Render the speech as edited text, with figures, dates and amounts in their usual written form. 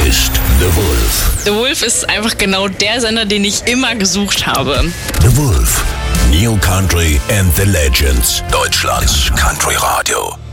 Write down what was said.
ist The Wolf. The Wolf ist einfach genau der Sender, den ich immer gesucht habe. The Wolf. New Country and the Legends. Deutschlands Country Radio.